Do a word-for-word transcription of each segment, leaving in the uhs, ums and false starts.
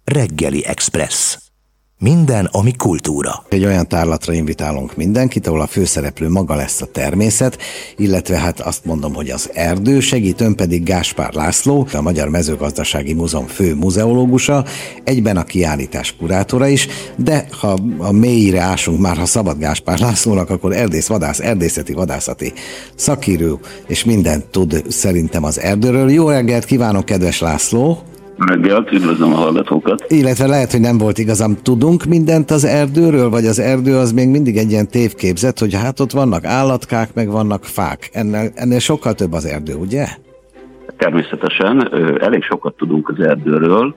Reggeli Express. Minden, ami kultúra. Egy olyan tárlatra invitálunk mindenkit, ahol a főszereplő maga lesz a természet, illetve hát azt mondom, hogy az erdő, segítőn pedig Gáspár László, a Magyar Mezőgazdasági Múzeum fő muzeológusa, egyben a kiállítás kurátora is, de ha a mélyére ásunk már, ha szabad Gáspár Lászlónak, akkor erdész, vadász, erdészeti, vadászati szakíró, és mindent tud szerintem az erdőről. Jó reggelt kívánok, kedves László! Reggelt, üdvözlöm a hallgatókat. Illetve lehet, hogy nem volt igazam, tudunk mindent az erdőről, vagy az erdő az még mindig egy ilyen tévképzet, hogy hát ott vannak állatkák, meg vannak fák. Ennél, ennél sokkal több az erdő, ugye? Természetesen, elég sokat tudunk az erdőről,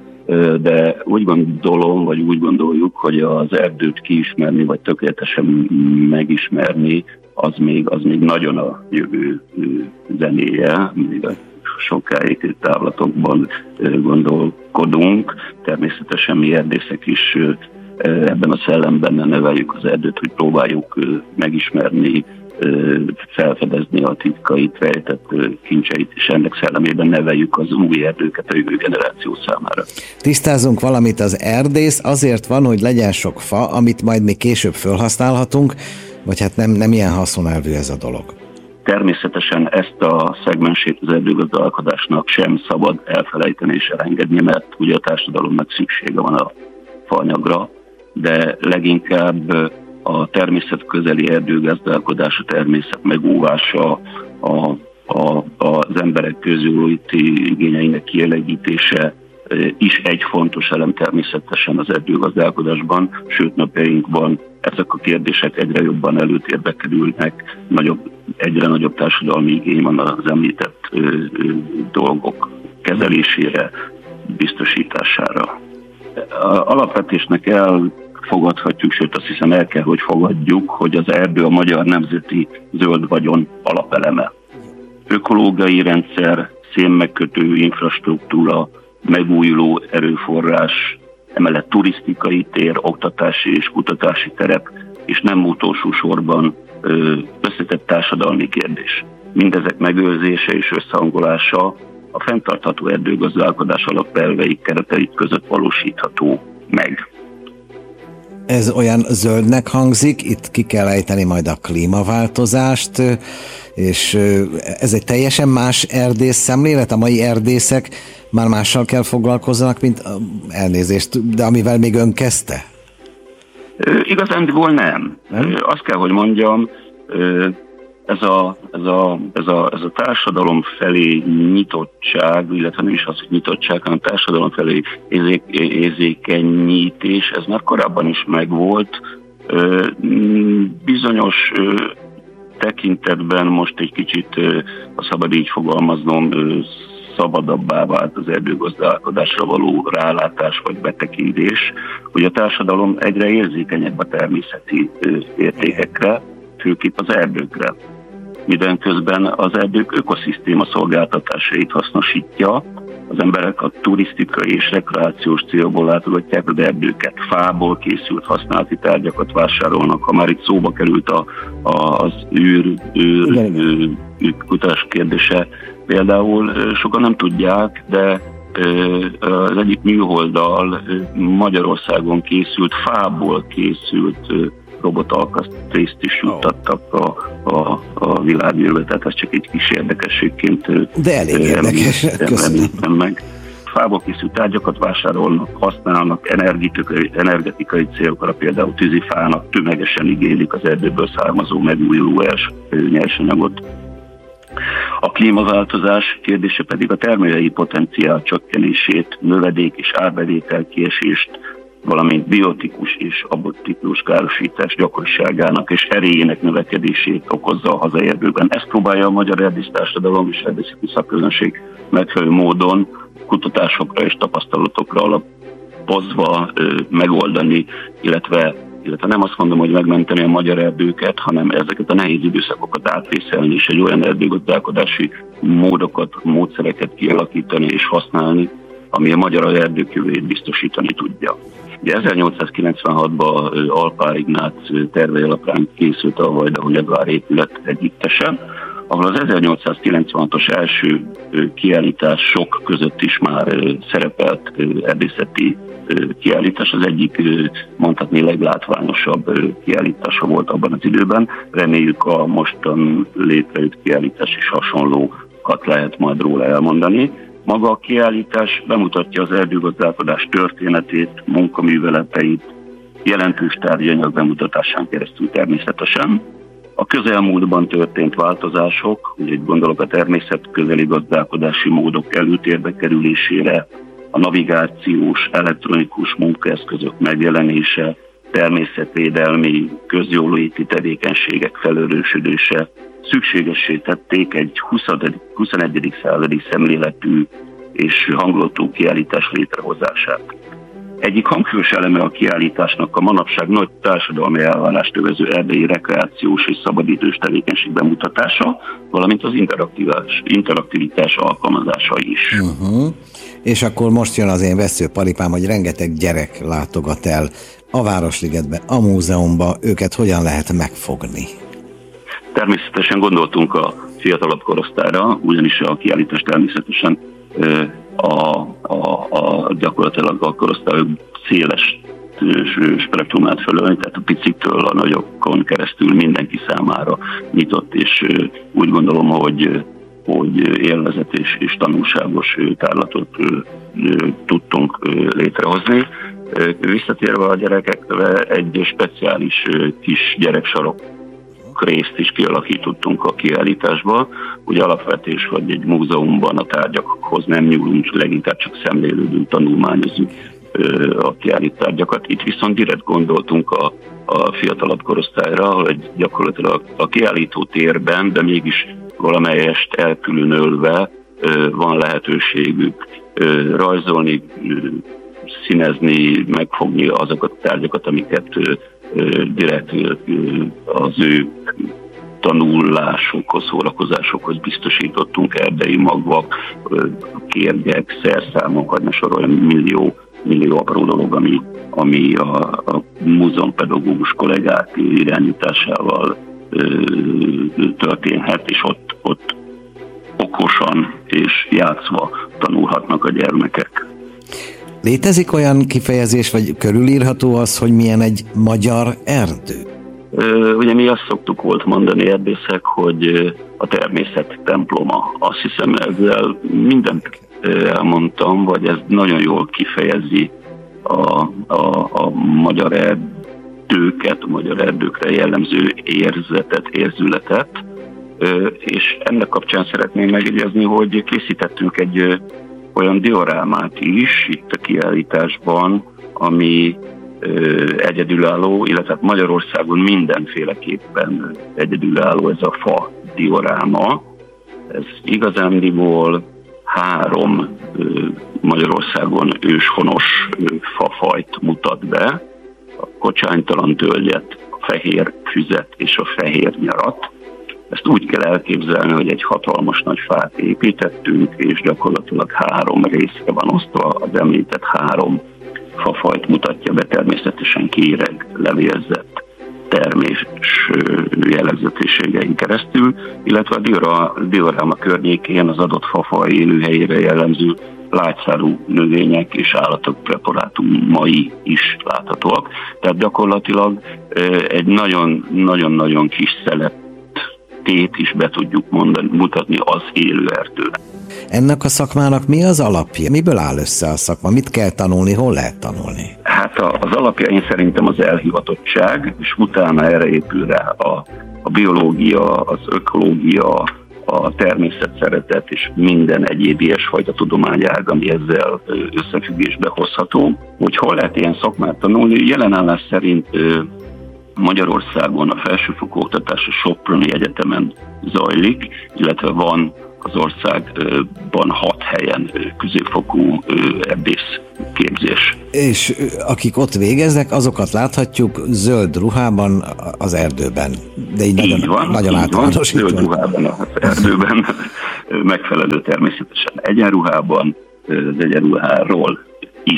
de úgy gondolom, vagy úgy gondoljuk, hogy az erdőt kiismerni, vagy tökéletesen megismerni, az még, az még nagyon a jövő zenéje, még a sokáig távlatokban gondolkodunk. Természetesen mi erdészek is ebben a szellemben növeljük az erdőt, hogy próbáljuk megismerni, felfedezni a titkait, rejtett kincseit, és ennek szellemében neveljük az új erdőket a jövő generáció számára. Tisztázunk valamit, az erdész azért van, hogy legyen sok fa, amit majd mi később felhasználhatunk, vagy hát nem, nem ilyen haszonelvű ez a dolog? Természetesen ezt a szegmensét az erdőgazdálkodásnak sem szabad elfelejteni és elengedni, mert ugye a társadalomnak szüksége van a faanyagra, de leginkább a természet közeli erdőgazdálkodás, a természet megóvása, a, a, az emberek közjóléti igényeinek kielégítése is egy fontos elem természetesen az erdőgazdálkodásban, sőt napjainkban ezek a kérdések egyre jobban előtérbe kerülnek, nagyobb, egyre nagyobb társadalmi igény van az említett ö, ö, dolgok kezelésére, biztosítására. Alapvetésnek elfogadhatjuk, sőt azt hiszem el kell, hogy fogadjuk, hogy az erdő a magyar nemzeti zöld vagyon alapeleme. Ökológiai rendszer, szénmegkötő infrastruktúra, megújuló erőforrás, emellett turisztikai tér, oktatási és kutatási terep, és nem utolsó sorban összetett társadalmi kérdés. Mindezek megőrzése és összehangolása a fenntartható erdőgazdálkodás alapelvei keretei között valósítható meg. Ez olyan zöldnek hangzik, itt ki kell ejteni majd a klímaváltozást, és ez egy teljesen más erdész szemlélet, a mai erdészek már mással kell foglalkozzanak, mint elnézést, de amivel még ön kezdte? Igazándiból nem. nem. Azt kell, hogy mondjam, ez a, ez a, ez a, ez a társadalom felé nyitottság, illetve nem is az, hogy nyitottság, hanem társadalom felé érzék, érzékenyítés, ez már korábban is megvolt. Bizonyos tekintetben most egy kicsit, ha szabad így fogalmaznom, szabadabbá vált az erdőgazdálkodásra való rálátás vagy betekintés, hogy a társadalom egyre érzékenyebb a természeti értékekre, főképp az erdőkre. Minden közben az erdők ökoszisztéma szolgáltatásait hasznosítja, az emberek a turisztikai és rekreációs célból látogatják az erdőket, fából készült használati tárgyakat vásárolnak. Ha már itt szóba került a, a, az űr, űr, űr, űr kutatás kérdése, például sokan nem tudják, de az egyik műholddal Magyarországon készült, fából készült robotalkatrészt is juttattak a, a, a világűrbe, tehát ez csak egy kis érdekességként. De elég érdekes, köszönöm. Meg. Fából készült tárgyakat vásárolnak, használnak energetikai, energetikai célokra, például tűzifának tömegesen igénylik az erdőből származó megújuló nyersanyagot. A klímaváltozás kérdése pedig a termelői potenciál csökkenését, növedék és árbevétel kiesést, valamint biotikus és abiotikus károsítás gyakoriságának és erejének növekedését okozza a hazai erdőben. Ezt próbálja a magyar erdésztársadalom és erdészeti szakközönség megfelelő módon kutatásokra és tapasztalatokra alapozva ö, megoldani, illetve, illetve nem azt mondom, hogy megmenteni a magyar erdőket, hanem ezeket a nehéz időszakokat átvészelni, és egy olyan erdőgazdálkodási módokat, módszereket kialakítani és használni, ami a magyar erdők jövőjét biztosítani tudja. Ugye ezernyolcszázkilencvenhatban Alpár Ignác tervei alapján készült a Vajdahunyadvár épület együttese, ahol az ezernyolcszázkilencvenhatos első kiállítások között is már szerepelt erdészeti kiállítás. Az egyik mondhatni leglátványosabb kiállítása volt abban az időben. Reméljük a mostan létrejött kiállítás is hasonlókat lehet majd róla elmondani. Maga a kiállítás bemutatja az erdőgazdálkodás történetét, munkaműveleteit, jelentős tárgyanyag bemutatásán keresztül természetesen. A közelmúltban történt változások, ugye gondolok a természetközeli gazdálkodási módok előtérbe kerülésére, a navigációs, elektronikus munkaeszközök megjelenése, természetvédelmi, közjóléti tevékenységek felerősödése szükségessé tették egy huszonegyedik századi szemléletű és hangulatú kiállítás létrehozását. Egyik hangsúlyos eleme a kiállításnak a manapság nagy társadalmi elvárást övező erdei rekreációs és szabadidős tevékenység bemutatása, valamint az interaktivitás alkalmazása is. Uh-huh. És akkor most jön az én veszőparipám, hogy rengeteg gyerek látogat el a Városligetbe, a múzeumba, őket hogyan lehet megfogni? Természetesen gondoltunk a fiatalabb korosztályra, ugyanis a kiállítás természetesen a, a, a gyakorlatilag a korosztályok széles spektrumát fölölni, tehát a piciktől a nagyokon keresztül mindenki számára nyitott, és úgy gondolom, hogy, hogy élvezet és, és tanulságos tárlatot tudtunk létrehozni. Visszatérve a gyerekekre, egy speciális kis gyereksarok részt is kialakítottunk a kiállításba. Ugye alapvetés, hogy egy múzeumban a tárgyakhoz nem nyúlunk, leginkább csak szemlélődünk, tanulmányozzuk a kiállított tárgyakat. Itt viszont direkt gondoltunk a, a fiatalabb korosztályra, ahol egy gyakorlatilag a kiállító térben, de mégis valamelyest elkülönölve van lehetőségük rajzolni, színezni, megfogni azokat a tárgyakat, amiket direkt az ő tanulásokhoz, szórakozásokhoz biztosítottunk, erdei magvak, kérgek, szerszámok, hogy ne soroljam, millió, millió apró dolog, ami, ami a, a múzeumpedagógus kollégák irányításával történhet, és ott, ott okosan és játszva tanulhatnak a gyermekek. Létezik olyan kifejezés, vagy körülírható az, hogy milyen egy magyar erdő? Ugye mi azt szoktuk volt mondani erdészek, hogy a természet temploma. Azt hiszem, ezzel mindent elmondtam, vagy ez nagyon jól kifejezi a, a, a magyar erdőket, a magyar erdőkre jellemző érzetet, érzületet, és ennek kapcsán szeretném megjegyezni, hogy készítettünk egy olyan diorámát is itt a kiállításban, ami ö, egyedülálló, illetve Magyarországon mindenféleképpen egyedülálló ez a fa dioráma. Ez igazándiból három ö, Magyarországon őshonos ö, fafajt mutat be, a kocsánytalan tölgyet, a fehér füzet és a fehér nyarat. Ezt úgy kell elképzelni, hogy egy hatalmas nagy fát építettünk, és gyakorlatilag három részre van osztva, az említett három fafajt mutatja be, természetesen kéreg, levélzett termés jellegzetességein keresztül, illetve a dioráma környékén az adott fafaj élőhelyére jellemző lágyszárú növények és állatok preparátumai is láthatóak. Tehát gyakorlatilag egy nagyon-nagyon kis szelet tét is be tudjuk mondani, mutatni az élő erdőre. Ennek a szakmának mi az alapja? Miből áll össze a szakma? Mit kell tanulni? Hol lehet tanulni? Hát az alapja én szerintem az elhivatottság, és utána erre épül rá a, a biológia, az ökológia, a természetszeretet és minden egyéb ilyesfajta tudományág, ami ezzel összefüggésbe hozható. Hogy hol lehet ilyen szakmát tanulni? Jelenállás szerint Magyarországon a felsőfokú oktatás a Soproni Egyetemen zajlik, illetve van az országban hat helyen középfokú erdész képzés. És akik ott végeznek, azokat láthatjuk zöld ruhában az erdőben. De így, így nagyon, van, nagyon általánosítva. Zöld ruhában az erdőben, megfelelő természetesen egyenruhában, az egyenruháról is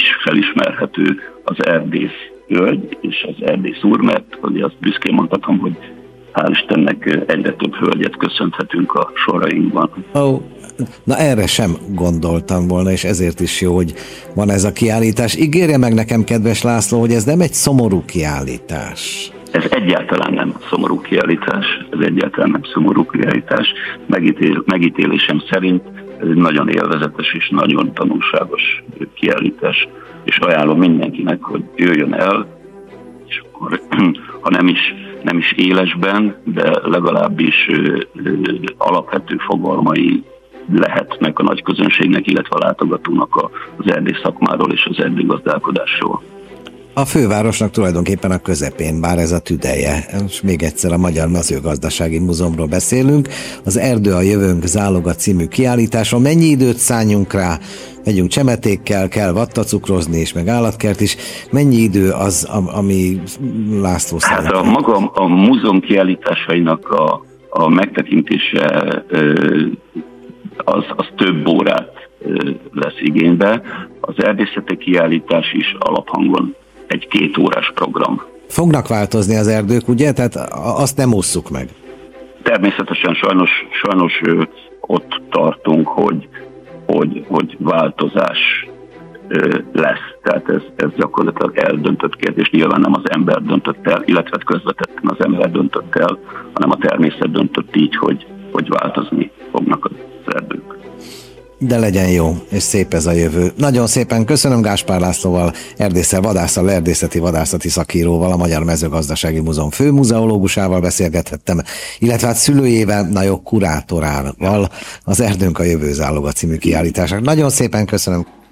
felismerhető az erdész hölgy és az erdész úr, mert ugye azt büszkén mondhatom, hogy hál' Istennek egyre több hölgyet köszönhetünk a sorainkban. Oh. Na erre sem gondoltam volna, és ezért is jó, hogy van ez a kiállítás. Ígérje meg nekem, kedves László, hogy ez nem egy szomorú kiállítás. Ez egyáltalán nem szomorú kiállítás, ez egyáltalán nem szomorú kiállítás. Megítél, megítélésem szerint ez egy nagyon élvezetes és nagyon tanulságos kiállítás, és ajánlom mindenkinek, hogy jöjjön el, és akkor, ha nem is, nem is élesben, de legalábbis ö, ö, alapvető fogalmai lehetnek a nagy közönségnek, illetve a látogatónak az erdész szakmáról és az erdőgazdálkodásról. A fővárosnak tulajdonképpen a közepén, bár ez a tüdeje. És még egyszer a Magyar Mezőgazdasági Múzeumról beszélünk. Az Erdő a jövőnk záloga című kiállításról. Mennyi időt szálljunk rá? Megyünk csemetékkel, kell vattacukrozni és meg állatkert is. Mennyi idő az, ami László Hát a maga a múzeum kiállításainak a, a megtekintése az, az több órát lesz igénybe. Az erdészeti kiállítás is alaphangon egy két órás program. Fognak változni az erdők, ugye? Tehát azt nem osszuk meg. Természetesen sajnos, sajnos ott tartunk, hogy, hogy, hogy változás lesz. Tehát ez, ez gyakorlatilag eldöntött kérdés. Nyilván nem az ember döntött el, illetve közvetetten az ember döntött el, hanem a természet döntött így, hogy, hogy változni fognak az erdők. De legyen jó, és szép ez a jövő. Nagyon szépen köszönöm Gáspár Lászlóval, erdésszel, vadásszal, erdészeti vadászati szakíróval, a Magyar Mezőgazdasági Múzeum főmuzeológusával beszélgethettem, illetve hát szülőjével, na jó, kurátorával, az Erdőnk a jövő záloga című kiállításnak. Nagyon szépen köszönöm.